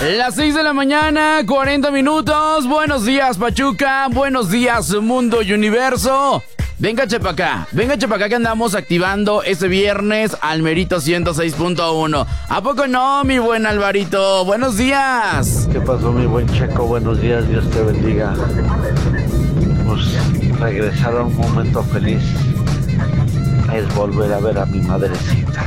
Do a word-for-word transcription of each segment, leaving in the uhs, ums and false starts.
Las seis de la mañana, cuarenta minutos. Buenos días, Pachuca. Buenos días, mundo y universo. Venga, Chepacá. Venga, Chepacá, que andamos activando este viernes al Merito ciento seis punto uno. ¿A poco no, mi buen Alvarito? Buenos días. ¿Qué pasó, mi buen Checo? Buenos días, Dios te bendiga. Pues regresar a un momento feliz es volver a ver a mi madrecita.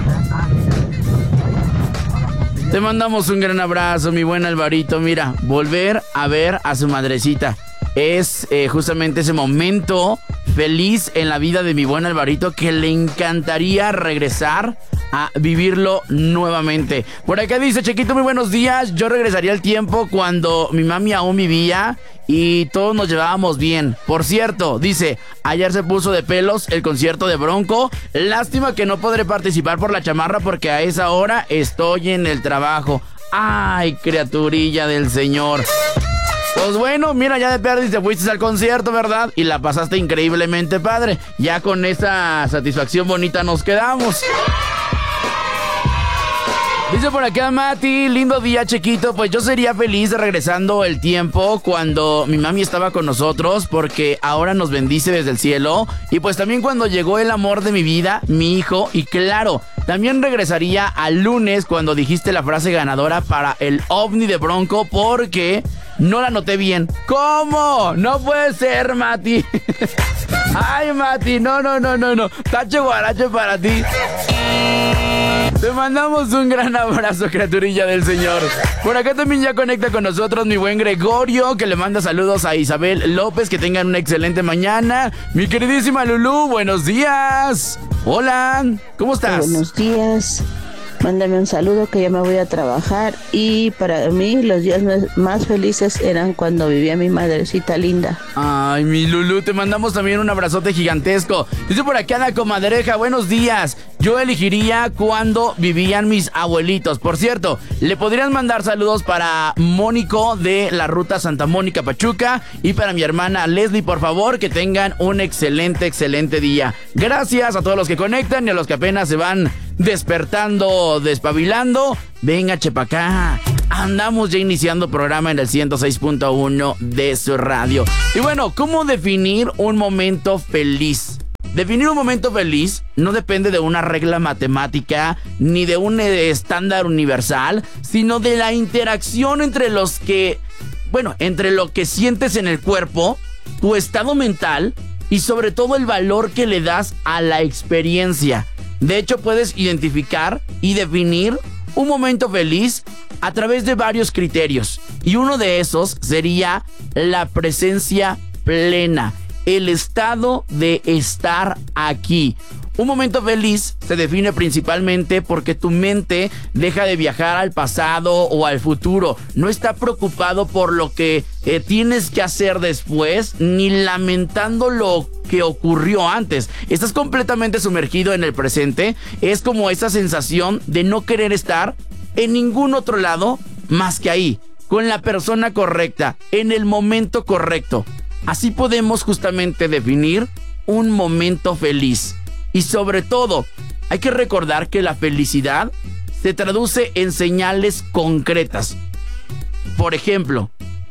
Te mandamos un gran abrazo, mi buen Alvarito. Mira, volver a ver a su madrecita es eh, justamente ese momento feliz en la vida de mi buen Alvarito que le encantaría regresar a vivirlo nuevamente. Por acá dice Chequito, muy buenos días. Yo regresaría al tiempo cuando mi mami aún vivía y todos nos llevábamos bien. Por cierto, dice, ayer se puso de pelos el concierto de Bronco. Lástima que no podré participar por la chamarra porque a esa hora estoy en el trabajo. Ay, criaturilla del Señor. Pues bueno, mira, ya de perdiz te fuiste al concierto, ¿verdad? Y la pasaste increíblemente padre. Ya con esa satisfacción bonita nos quedamos. Dice por acá Mati, lindo día, Chequito. Pues yo sería feliz regresando el tiempo cuando mi mami estaba con nosotros, porque ahora nos bendice desde el cielo. Y pues también cuando llegó el amor de mi vida, mi hijo. Y claro, también regresaría al lunes cuando dijiste la frase ganadora para el ovni de Bronco, porque no la noté bien. ¿Cómo? No puede ser, Mati. Ay, Mati, no, no, no, no, no. Tache guarache para ti. Te mandamos un gran abrazo, criaturilla del Señor. Por acá también ya conecta con nosotros mi buen Gregorio, que le manda saludos a Isabel López. Que tengan una excelente mañana. Mi queridísima Lulú, buenos días. Hola, ¿cómo estás? Buenos días. Mándame un saludo que ya me voy a trabajar. Y para mí los días más felices eran cuando vivía mi madrecita linda. Ay, mi Lulú, te mandamos también un abrazote gigantesco. Dice por aquí Ana Comadreja, buenos días. Yo elegiría cuando vivían mis abuelitos. Por cierto, le podrían mandar saludos para Mónico de la ruta Santa Mónica Pachuca y para mi hermana Leslie, por favor, que tengan un excelente, excelente día. Gracias a todos los que conectan y a los que apenas se van despertando, despabilando. Venga, Chepacá. Andamos ya iniciando programa en el ciento seis punto uno de su radio. Y bueno, ¿cómo definir un momento feliz? Definir un momento feliz no depende de una regla matemática ni de un estándar universal, sino de la interacción entre los que, bueno, entre lo que sientes en el cuerpo, tu estado mental y sobre todo el valor que le das a la experiencia. De hecho, puedes identificar y definir un momento feliz a través de varios criterios. Y uno de esos sería la presencia plena. El estado de estar aquí. Un momento feliz se define principalmente porque tu mente deja de viajar al pasado o al futuro. No está preocupado por lo que eh, tienes que hacer después, ni lamentando lo que ocurrió antes. Estás completamente sumergido en el presente. Es como esa sensación de no querer estar en ningún otro lado más que ahí, con la persona correcta, en el momento correcto. Así podemos justamente definir un momento feliz. Y sobre todo, hay que recordar que la felicidad se traduce en señales concretas. Por ejemplo,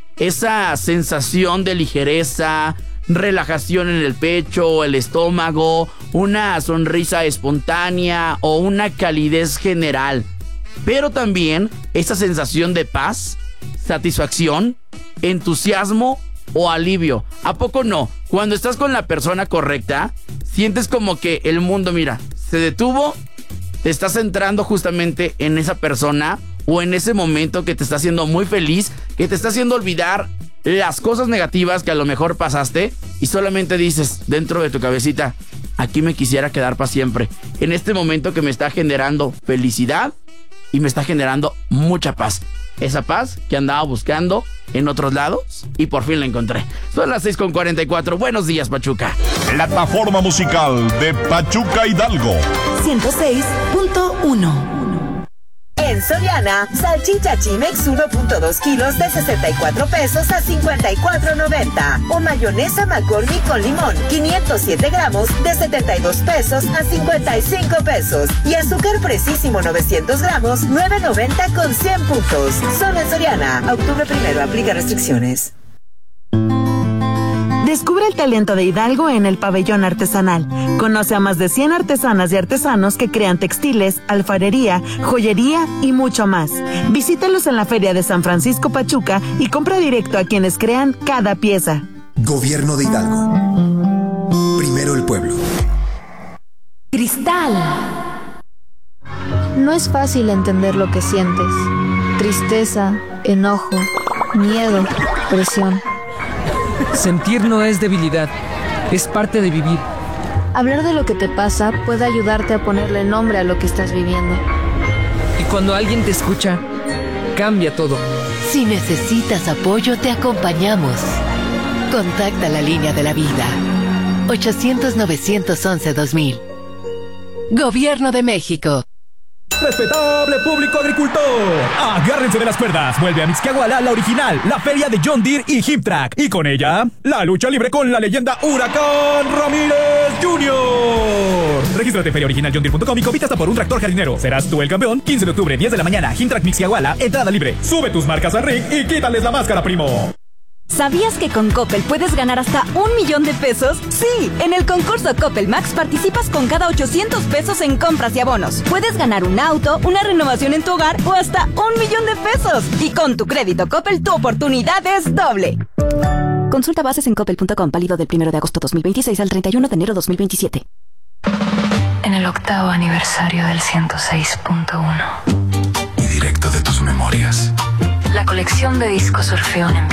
esa sensación de ligereza, relajación en el pecho o el estómago, una sonrisa espontánea o una calidez general. Pero también esa sensación de paz, satisfacción, entusiasmo o alivio. ¿A poco no? Cuando estás con la persona correcta, sientes como que el mundo, mira, se detuvo, te estás centrando justamente en esa persona o en ese momento que te está haciendo muy feliz, que te está haciendo olvidar las cosas negativas que a lo mejor pasaste y solamente dices dentro de tu cabecita, aquí me quisiera quedar para siempre, en este momento que me está generando felicidad y me está generando mucha paz. Esa paz que andaba buscando en otros lados y por fin la encontré. Son las seis con cuarenta y cuatro. Buenos días, Pachuca. Plataforma musical de Pachuca Hidalgo. ciento seis punto uno. En Soriana, salchicha Chimex uno punto dos kilos de sesenta y cuatro pesos a cincuenta y cuatro noventa. O mayonesa McCormick con limón, quinientos siete gramos de setenta y dos pesos a cincuenta y cinco pesos. Y azúcar Precisísimo novecientos gramos, nueve noventa con cien puntos. Solo en Soriana. Octubre primero, aplica restricciones. Descubre el talento de Hidalgo en el Pabellón Artesanal. Conoce a más de cien artesanas y artesanos que crean textiles, alfarería, joyería y mucho más. Visítalos en la Feria de San Francisco Pachuca y compra directo a quienes crean cada pieza. Gobierno de Hidalgo. Primero el pueblo. Cristal. No es fácil entender lo que sientes. Tristeza, enojo, miedo, presión. Sentir no es debilidad, es parte de vivir. Hablar de lo que te pasa puede ayudarte a ponerle nombre a lo que estás viviendo. Y cuando alguien te escucha, cambia todo. Si necesitas apoyo, te acompañamos. Contacta la línea de la vida. ochocientos, novecientos once, dos mil. Gobierno de México. Respetable público agricultor, agárrense de las cuerdas. Vuelve a Mixquiahuala la original, la feria de John Deere y Himtrack. Y con ella, la lucha libre con la leyenda Huracán Ramírez junior Regístrate en feria original john deere punto com y compite hasta por un tractor jardinero. Serás tú el campeón. quince de octubre, diez de la mañana, Himtrack Mixquiahuala, entrada libre. Sube tus marcas al ring y quítales la máscara, primo. ¿Sabías que con Coppel puedes ganar hasta un millón de pesos? Sí, en el concurso Coppel Max participas con cada ochocientos pesos en compras y abonos. Puedes ganar un auto, una renovación en tu hogar o hasta un millón de pesos. Y con tu crédito Coppel, tu oportunidad es doble. Consulta bases en coppel punto com, válido del primero de agosto dos mil veintiséis al treinta y uno de enero dos mil veintisiete. En el octavo aniversario del ciento seis punto uno. Y directo de tus memorias. La colección de discos Orfeón en